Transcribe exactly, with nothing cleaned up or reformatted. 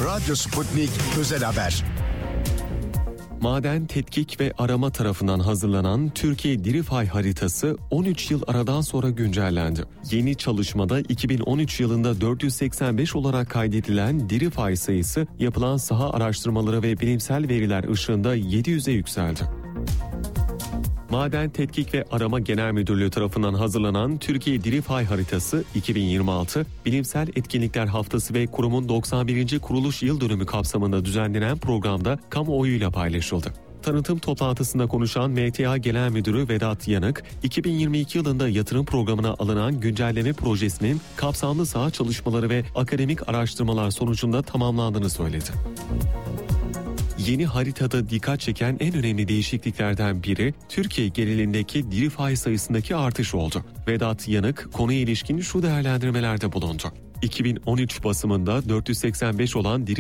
Radyo Sputnik Özel Haber. Maden Tetkik ve Arama tarafından hazırlanan Türkiye Diri Fay haritası on üç yıl aradan sonra güncellendi. Yeni çalışmada iki bin on üç yılında dört yüz seksen beş olarak kaydedilen diri fay sayısı yapılan saha araştırmaları ve bilimsel veriler ışığında yedi yüze yükseldi. Maden Tetkik ve Arama Genel Müdürlüğü tarafından hazırlanan Türkiye Diri Fay haritası iki bin yirmi altı Bilimsel Etkinlikler Haftası ve kurumun doksan birinci kuruluş yıl dönümü kapsamında düzenlenen programda kamuoyuyla paylaşıldı. Tanıtım toplantısında konuşan M T A Genel Müdürü Vedat Yanık, iki bin yirmi iki yılında yatırım programına alınan güncelleme projesinin kapsamlı saha çalışmaları ve akademik araştırmalar sonucunda tamamlandığını söyledi. Yeni haritada dikkat çeken en önemli değişikliklerden biri Türkiye genelindeki diri fay sayısındaki artış oldu. Vedat Yanık konuya ilişkin şu değerlendirmelerde bulundu. iki bin on üç basımında dört yüz seksen beş olan diri